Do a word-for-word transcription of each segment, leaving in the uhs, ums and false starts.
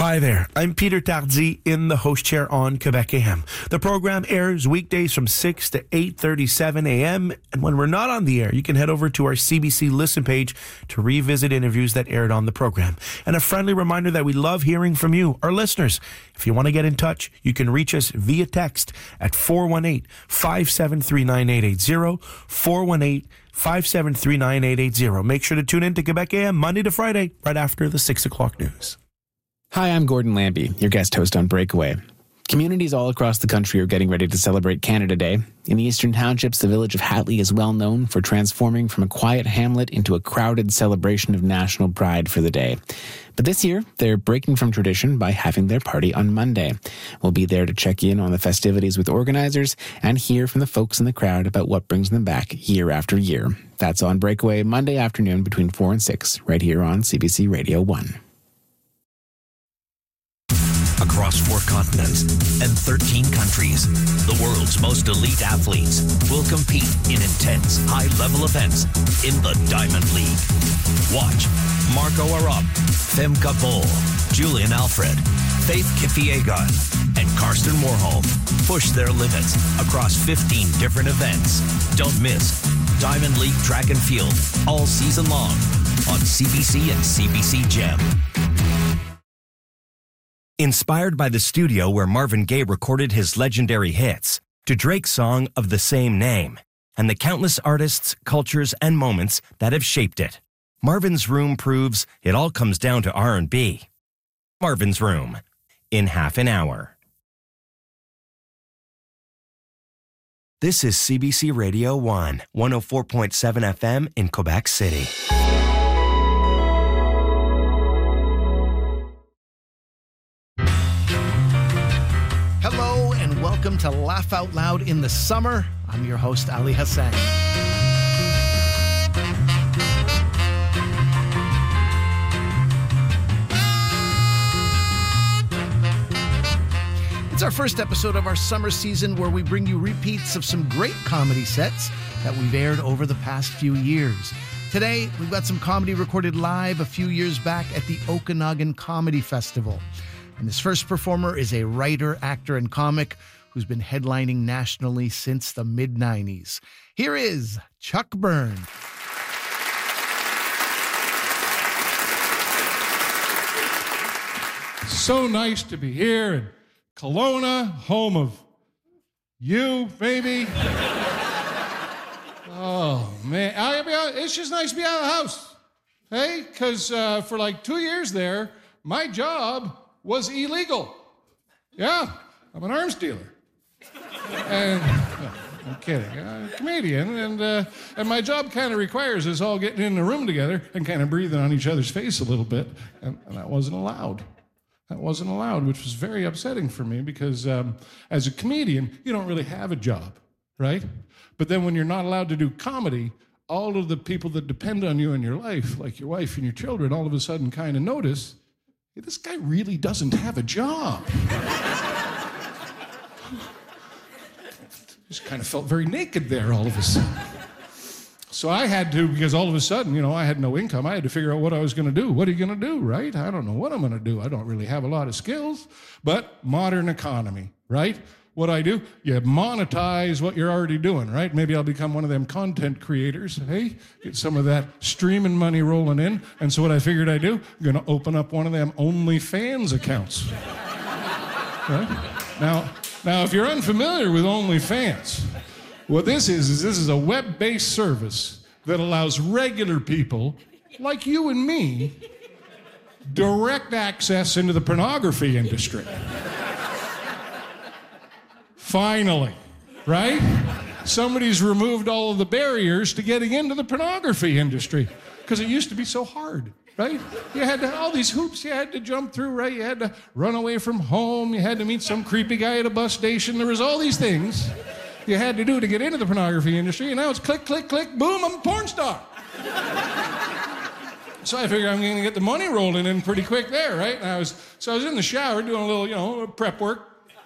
Hi there, I'm Peter Tardy in the host chair on Quebec A M. The program airs weekdays from six to eight thirty-seven a.m. And when we're not on the air, you can head over to our C B C Listen page to revisit interviews that aired on the program. And a friendly reminder that we love hearing from you, our listeners. If you want to get in touch, you can reach us via text at four one eight, five seven three, nine eight eight zero, four one eight, five seven three, nine eight eight zero. Make sure to tune in to Quebec A M Monday to Friday, right after the six o'clock news. Hi, I'm Gordon Lambie, your guest host on Breakaway. Communities all across the country are getting ready to celebrate Canada Day. In the Eastern Townships, the village of Hatley is well known for transforming from a quiet hamlet into a crowded celebration of national pride for the day. But this year, they're breaking from tradition by having their party on Monday. We'll be there to check in on the festivities with organizers and hear from the folks in the crowd about what brings them back year after year. That's on Breakaway Monday afternoon between four and six, right here on C B C Radio one. Across four continents and thirteen countries, the world's most elite athletes will compete in intense, high-level events in the Diamond League. Watch Marco Arop, Femke Bol, Julian Alfred, Faith Kipyegon, and Karsten Warholm push their limits across fifteen different events. Don't miss Diamond League Track and Field all season long on C B C and C B C Gem. Inspired by the studio where Marvin Gaye recorded his legendary hits, to Drake's song of the same name, and the countless artists, cultures, and moments that have shaped it, Marvin's Room proves it all comes down to R and B. Marvin's Room, in half an hour. This is C B C Radio one, one oh four point seven F M in Quebec City. Hello and welcome to Laugh Out Loud in the Summer. I'm your host, Ali Hassan. It's our first episode of our summer season where we bring you repeats of some great comedy sets that we've aired over the past few years. Today, we've got some comedy recorded live a few years back at the Okanagan Comedy Festival. And this first performer is a writer, actor, and comic who's been headlining nationally since the mid nineties. Here is Chuck Byrne. So nice to be here in Kelowna, home of you, baby. Oh, man. I, it's just nice to be out of the house. Hey, because uh, for like two years there, my job was illegal. Yeah, I'm an arms dealer. And, no, I'm kidding. I'm a comedian, and uh, and my job kind of requires us all getting in the room together and kind of breathing on each other's face a little bit, and, and that wasn't allowed. That wasn't allowed, which was very upsetting for me because um, as a comedian, you don't really have a job, right? But then when you're not allowed to do comedy, all of the people that depend on you in your life, like your wife and your children, all of a sudden kind of notice, hey, this guy really doesn't have a job. Just kind of felt very naked there all of a sudden. So I had to, because all of a sudden, you know, I had no income. I had to figure out what I was going to do. What are you going to do, right? I don't know what I'm going to do. I don't really have a lot of skills, but modern economy, right? What I do, you monetize what you're already doing, right? Maybe I'll become one of them content creators, hey? Get some of that streaming money rolling in. And so what I figured I'd do, I'm going to open up one of them OnlyFans accounts. Right? Now, now, if you're unfamiliar with OnlyFans, what this is, is this is a web-based service that allows regular people, like you and me, direct access into the pornography industry. Finally, right? Somebody's removed all of the barriers to getting into the pornography industry because it used to be so hard, right? You had to, all these hoops you had to jump through, right? You had to run away from home. You had to meet some creepy guy at a bus station. There was all these things you had to do to get into the pornography industry, and now it's click, click, click, boom, I'm a porn star. So I figured I'm going to get the money rolling in pretty quick there, right? And I was, so I was in the shower doing a little, you know, prep work.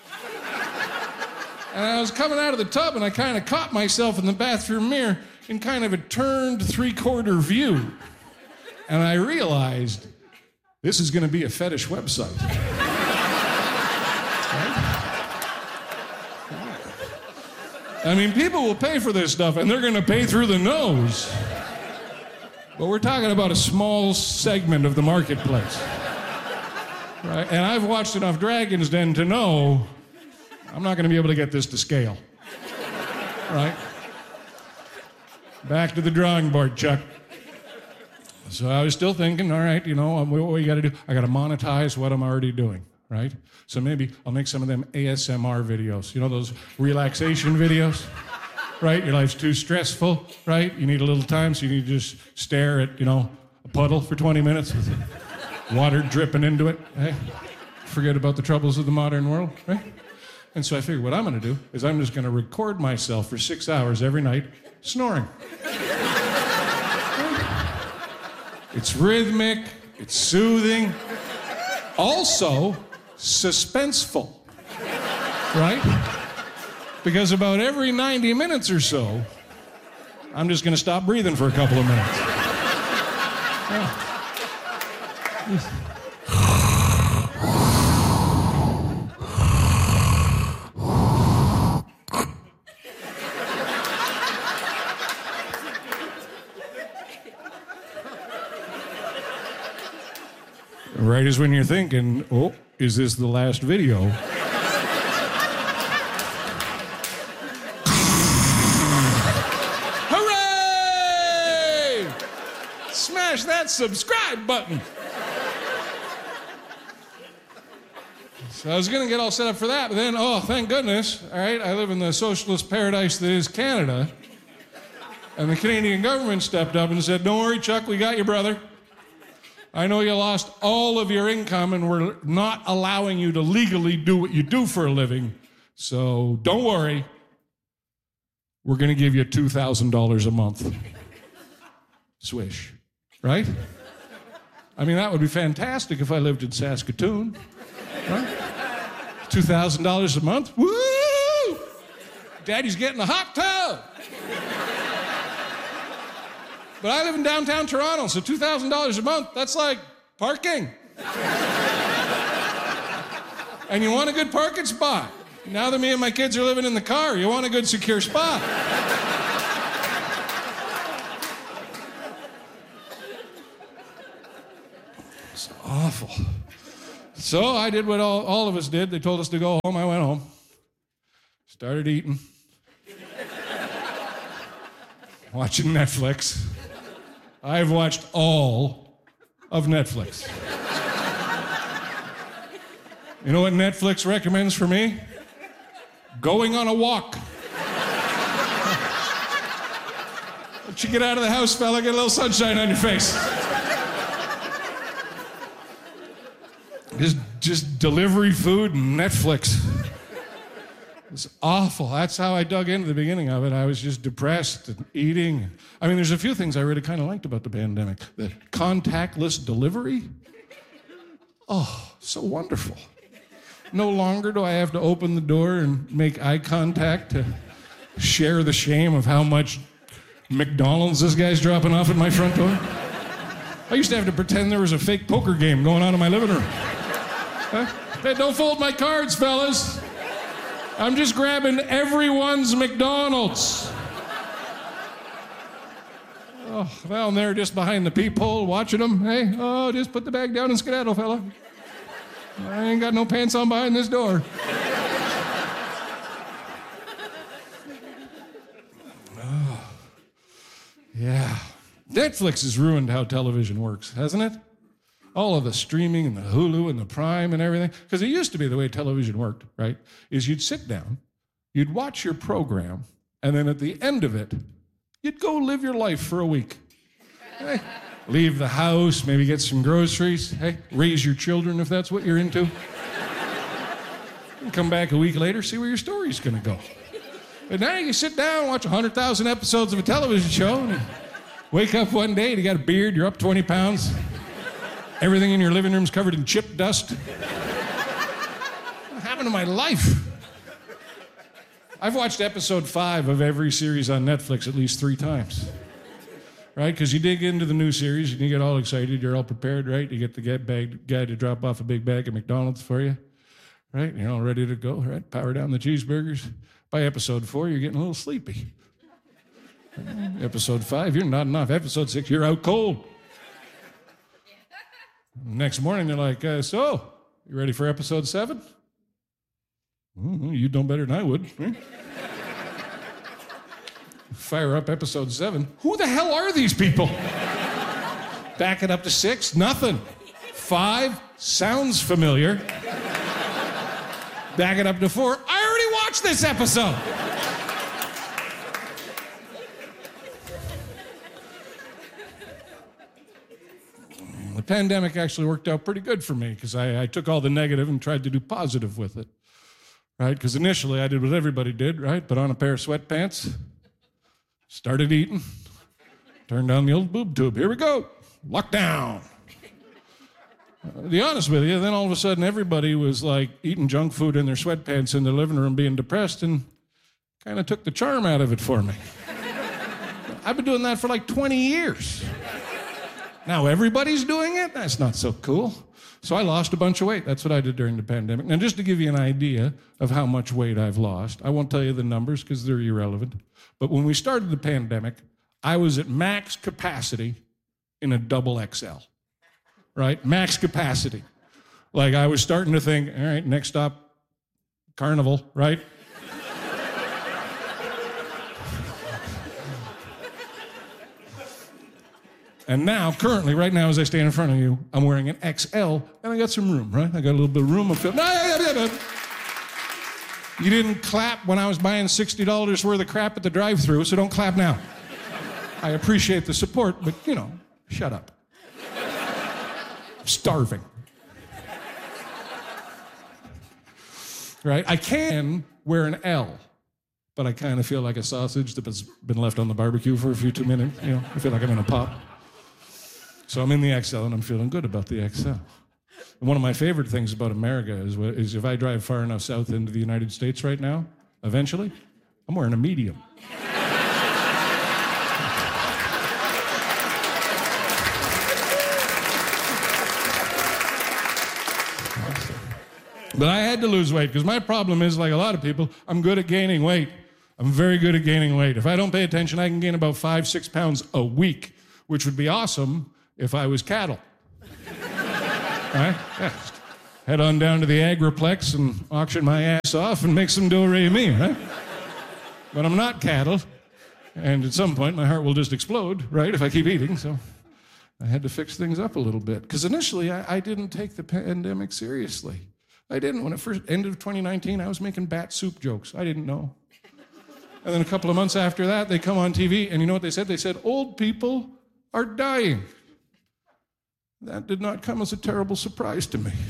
And I was coming out of the tub, and I kind of caught myself in the bathroom mirror in kind of a turned three-quarter view. And I realized This is going to be a fetish website. I mean, people will pay for this stuff, and they're going to pay through the nose. But we're talking about a small segment of the marketplace. Right? And I've watched enough Dragon's Den to know I'm not going to be able to get this to scale. Right? Back to the drawing board, Chuck. So I was still thinking, all right, you know, what we got to do? I got to monetize what I'm already doing, right? So maybe I'll make some of them A S M R videos. You know, those relaxation videos, right? Your life's too stressful, right? You need a little time, so you can just stare at, you know, a puddle for twenty minutes with water dripping into it, right? Forget about the troubles of the modern world, right? And so I figured what I'm going to do is I'm just going to record myself for six hours every night snoring. It's rhythmic, it's soothing, also suspenseful, right? Because about every ninety minutes or so, I'm just going to stop breathing for a couple of minutes. Yeah. Right as when you're thinking, oh, is this the last video? Hooray! Smash that subscribe button. So I was going to get all set up for that, but then, oh, thank goodness, all right, I live in the socialist paradise that is Canada, and the Canadian government stepped up and said, don't worry, Chuck, we got you, brother. I know you lost all of your income and we're not allowing you to legally do what you do for a living. So don't worry. We're going to give you two thousand dollars a month. Swish. Right? I mean, that would be fantastic if I lived in Saskatoon. Right? two thousand dollars a month? Woo! Daddy's getting a hot tub. But I live in downtown Toronto, so two thousand dollars a month, that's like parking. And you want a good parking spot. Now that me and my kids are living in the car, you want a good secure spot. It's awful. So I did what all, all of us did. They told us to go home. I went home. Started eating. Watching Netflix. I've watched all of Netflix. You know what Netflix recommends for me? Going on a walk. Once you get out of the house, fella, get a little sunshine on your face. Just, just delivery food and Netflix. It's awful. That's how I dug into the beginning of it. I was just depressed and eating. I mean, there's a few things I really kind of liked about the pandemic. The contactless delivery. Oh, so wonderful. No longer do I have to open the door and make eye contact to share the shame of how much McDonald's this guy's dropping off at my front door. I used to have to pretend there was a fake poker game going on in my living room. Huh? Hey, don't fold my cards, fellas. I'm just grabbing everyone's McDonald's. Oh, down there just behind the peephole, watching them. Hey, oh, just put the bag down and skedaddle, fella. I ain't got no pants on behind this door. Oh, yeah. Netflix has ruined how television works, hasn't it? All of the streaming and the Hulu and the Prime and everything. Because it used to be the way television worked, right? Is you'd sit down, you'd watch your program, and then at the end of it, you'd go live your life for a week. Hey, leave the house, maybe get some groceries. Hey, raise your children if that's what you're into. And come back a week later, see where your story's going to go. But now you can sit down, watch one hundred thousand episodes of a television show, and wake up one day and you got a beard, you're up twenty pounds. Everything in your living room's covered in chip dust. What happened to my life? I've watched episode five of every series on Netflix at least three times. right? Because you dig into the new series and you get all excited. You're all prepared, right? You get the get bag, guy to drop off a big bag of McDonald's for you, right? You're all ready to go, right? Power down the cheeseburgers. By episode four, you're getting a little sleepy. Episode five, you're nodding off. Episode six, you're out cold. Next morning, they're like, uh, so, you ready for episode seven? Mm-hmm, you'd know better than I would, right? Fire up episode seven. Who the hell are these people? Back it up to six, nothing. Five, sounds familiar. Back it up to four, I already watched this episode. The pandemic actually worked out pretty good for me because I, I took all the negative and tried to do positive with it, right? Because initially I did what everybody did, right? Put on a pair of sweatpants, started eating, turned on the old boob tube. Here we go, lockdown. Uh, to be honest with you, then all of a sudden everybody was like eating junk food in their sweatpants in their living room being depressed and kind of took the charm out of it for me. I've been doing that for like twenty years. Now everybody's doing it? That's not so cool. So I lost a bunch of weight. That's what I did during the pandemic. Now, just to give you an idea of how much weight I've lost, I won't tell you the numbers because they're irrelevant. But when we started the pandemic, I was at max capacity in a double X L, right? Max capacity. Like I was starting to think, all right, next stop, Carnival, right? And now, currently, right now, as I stand in front of you, I'm wearing an X L, and I got some room, right? I got a little bit of room. I feel, no, yeah, yeah, yeah. You didn't clap when I was buying sixty dollars worth of crap at the drive-thru, so don't clap now. I appreciate the support, but, you know, shut up. I'm starving. Right? I can wear an L, but I kind of feel like a sausage that's been left on the barbecue for a few two minutes. You know, I feel like I'm in a pop. So I'm in the X L, and I'm feeling good about the X L. And one of my favorite things about America is, is if I drive far enough south into the United States right now, eventually, I'm wearing a medium. But I had to lose weight because my problem is, like a lot of people, I'm good at gaining weight. I'm very good at gaining weight. If I don't pay attention, I can gain about five, six pounds a week, which would be awesome if I was cattle. Right? Yeah. Head on down to the Agriplex and auction my ass off and make some do-re-mi, right? But I'm not cattle, and at some point my heart will just explode, right, if I keep eating, so I had to fix things up a little bit. Because initially I, I didn't take the pandemic seriously. I didn't. When it first ended of twenty nineteen, I was making bat soup jokes. I didn't know. And then a couple of months after that, they come on T V, and you know what they said? They said, old people are dying. That did not come as a terrible surprise to me.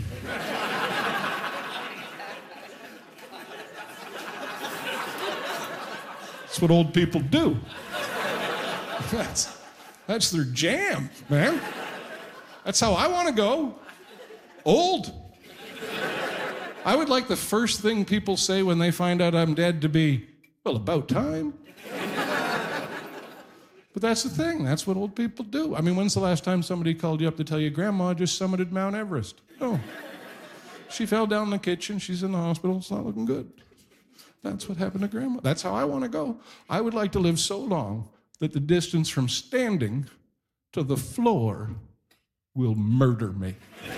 That's what old people do. That's, that's their jam, man. That's how I want to go. Old. I would like the first thing people say when they find out I'm dead to be, well, about time. But that's the thing. That's what old people do. I mean, when's the last time somebody called you up to tell you Grandma just summited Mount Everest? No. She fell down in the kitchen. She's in the hospital. It's not looking good. That's what happened to Grandma. That's how I want to go. I would like to live so long that the distance from standing to the floor will murder me.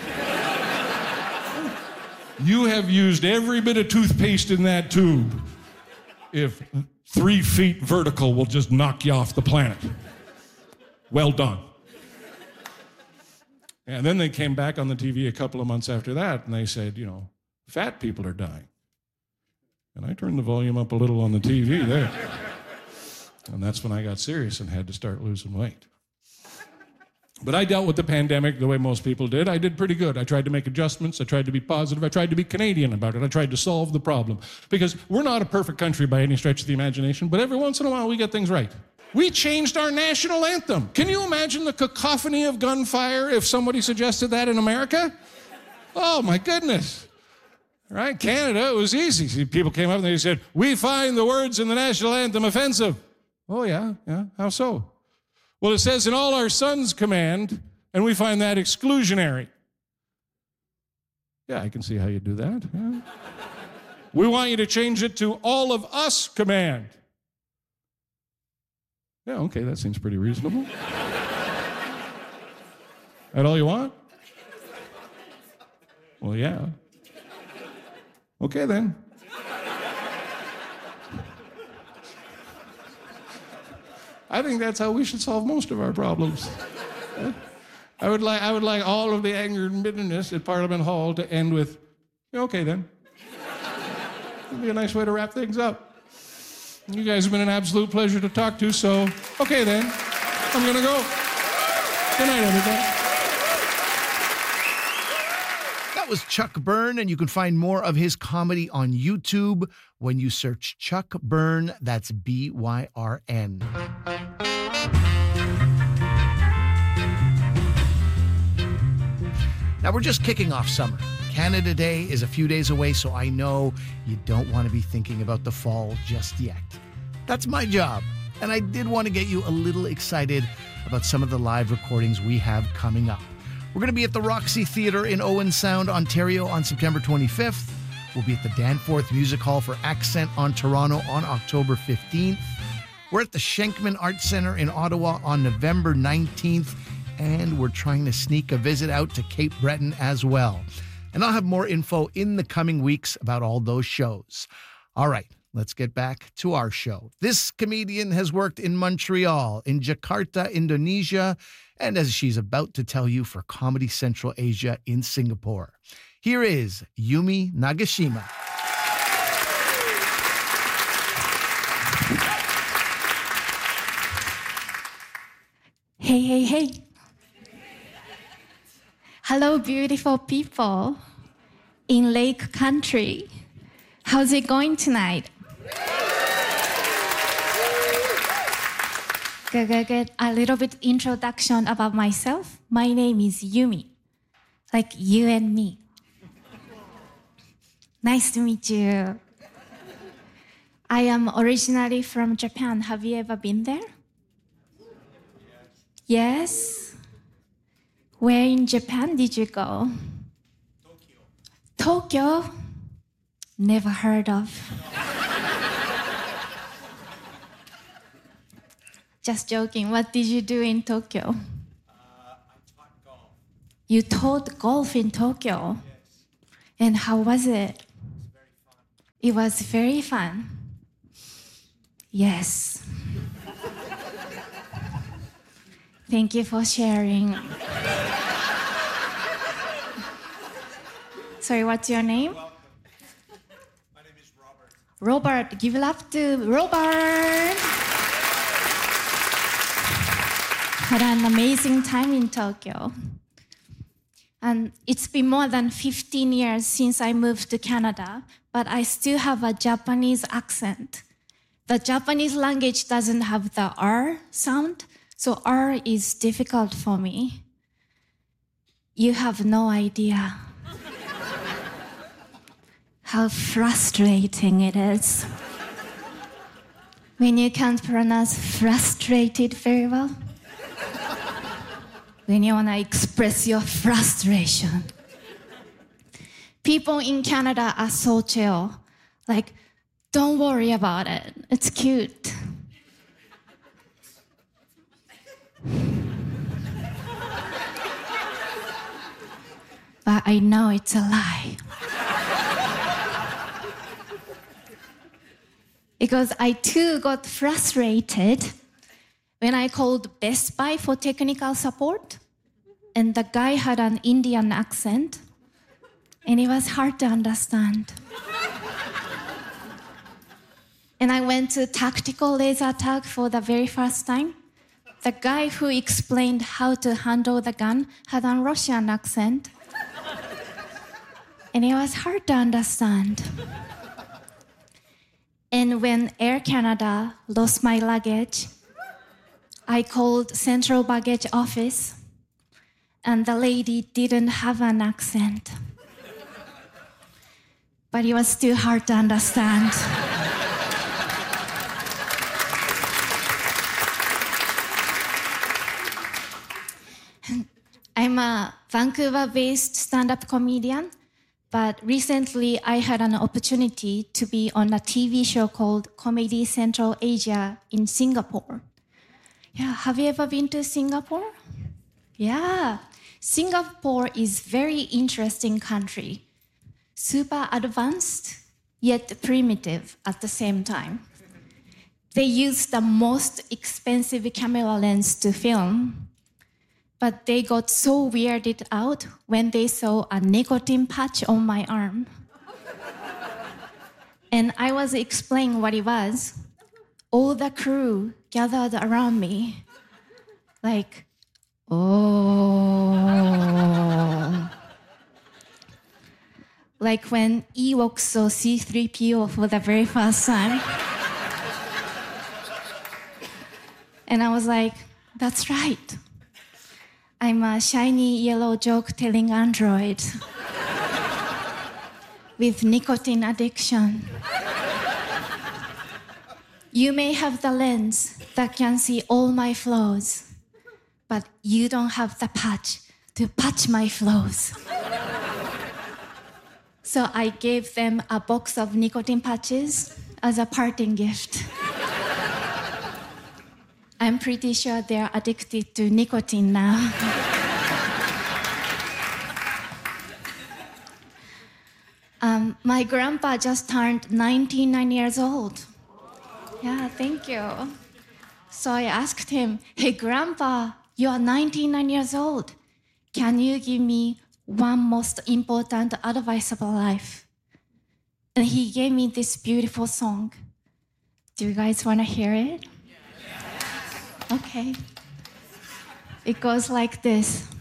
You have used every bit of toothpaste in that tube. If three feet vertical will just knock you off the planet. Well done. And then they came back on the T V a couple of months after that, and they said, you know, fat people are dying. And I turned the volume up a little on the T V there. And that's when I got serious and had to start losing weight. But I dealt with the pandemic the way most people did. I did pretty good. I tried to make adjustments. I tried to be positive. I tried to be Canadian about it. I tried to solve the problem. Because we're not a perfect country by any stretch of the imagination, but every once in a while we get things right. We changed our national anthem. Can you imagine the cacophony of gunfire if somebody suggested that in America? Oh, my goodness. Right? Canada, it was easy. See, people came up and they said, we find the words in the national anthem offensive. Oh, yeah, yeah. How so? Well, it says in all our sons command, and we find that exclusionary. Yeah, I can see how you do that. Yeah. We want you to change it to all of us command. Yeah, okay, that seems pretty reasonable. That all you want? Well, yeah. Okay, then. I think that's how we should solve most of our problems. I would like, I would like all of the anger and bitterness at Parliament Hall to end with, okay, then. It'd be a nice way to wrap things up. You guys have been an absolute pleasure to talk to, so, okay, then. I'm going to go. Good night, everybody. That was Chuck Byrne, and you can find more of his comedy on YouTube when you search Chuck Byrne. That's B Y R N. Now, we're just kicking off summer. Canada Day is a few days away, so I know you don't want to be thinking about the fall just yet. That's my job, and I did want to get you a little excited about some of the live recordings we have coming up. We're going to be at the Roxy Theatre in Owen Sound, Ontario on September twenty-fifth. We'll be at the Danforth Music Hall for Accent on Toronto on October fifteenth. We're at the Schenkman Arts Centre in Ottawa on November nineteenth. And we're trying to sneak a visit out to Cape Breton as well. And I'll have more info in the coming weeks about all those shows. All right, let's get back to our show. This comedian has worked in Montreal, in Jakarta, Indonesia, and as she's about to tell you, for Comedy Central Asia in Singapore. Here is Yumi Nagashima. Hey, hey, hey. Hello, beautiful people in Lake Country. How's it going tonight? Good, good, good. A little bit introduction about myself. My name is Yumi, like you and me. Nice to meet you. I am originally from Japan. Have you ever been there? Yes? Where in Japan did you go? Tokyo. Tokyo? Never heard of. Just joking. What did you do in Tokyo? Uh, I taught golf. You taught golf in Tokyo? Yes. And how was it? It was very fun. It was very fun. Yes. Thank you for sharing. Sorry, what's your name? Welcome. My name is Robert. Robert. Give love to Robert. Had an amazing time in Tokyo. And it's been more than fifteen years since I moved to Canada, but I still have a Japanese accent. The Japanese language doesn't have the R sound, so R is difficult for me. You have no idea how frustrating it is when you can't pronounce frustrated very well. When you want to express your frustration. People in Canada are so chill. Like, don't worry about it. It's cute. But I know it's a lie. Because I too got frustrated when I called Best Buy for technical support, and the guy had an Indian accent, and it was hard to understand. And I went to tactical laser tag for the very first time. The guy who explained how to handle the gun had a Russian accent, and it was hard to understand. And when Air Canada lost my luggage, I called Central Baggage Office, and the lady didn't have an accent. But it was still hard to understand. I'm a Vancouver-based stand-up comedian, but recently I had an opportunity to be on a T V show called Comedy Central Asia in Singapore. Yeah, have you ever been to Singapore? Yeah, Singapore is very interesting country. Super advanced, yet primitive at the same time. They use the most expensive camera lens to film, but they got so weirded out when they saw a nicotine patch on my arm. And I was explaining what it was. All the crew gathered around me, like, oh. Like when Ewoks saw C three P O for the very first time. And I was like, that's right. I'm a shiny yellow joke-telling android with nicotine addiction. You may have the lens that can see all my flaws, but you don't have the patch to patch my flaws. So I gave them a box of nicotine patches as a parting gift. I'm pretty sure they're addicted to nicotine now. um, my grandpa just turned ninety-nine years old. Yeah, thank you. So I asked him, hey, Grandpa, you are ninety-nine years old. Can you give me one most important advice about life? And he gave me this beautiful song. Do you guys want to hear it? Okay. It goes like this.